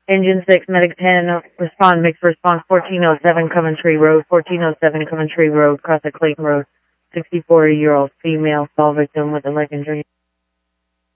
Engine 6, Medic 10, respond, mixed response, 1407 Coventry Road, 1407 Coventry Road, cross the Clayton Road, 64-year-old female, fall victim with a leg injury.